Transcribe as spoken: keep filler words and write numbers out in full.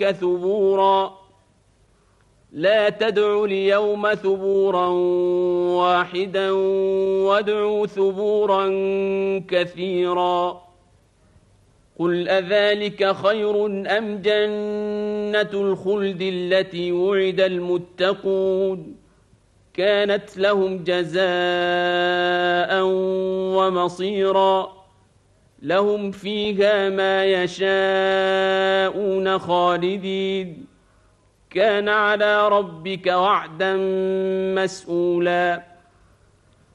ثبورا لا تدعوا اليوم ثبورا واحدا وادعوا ثبورا كثيرا قل أذلك خير أم جنة الخلد التي وعد المتقون كانت لهم جزاء ومصيرا لهم فيها ما يشاءون خالدين كان على ربك وعدا مسئولا